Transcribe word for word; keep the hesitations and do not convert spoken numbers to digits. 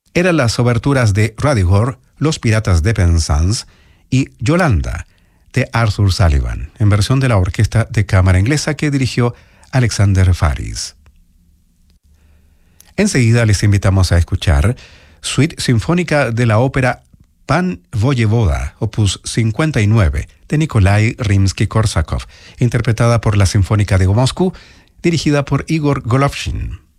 eran las oberturas de Radighor, Los Piratas de Penzance y Yolanda, de Arthur Sullivan, en versión de la Orquesta de Cámara Inglesa que dirigió Alexander Faris. Enseguida les invitamos a escuchar Suite Sinfónica de la ópera Pan Voyevoda, opus cincuenta y nueve, de Nikolai Rimsky-Korsakov, interpretada por la Sinfónica de Moscú, dirigida por Igor Golovshin.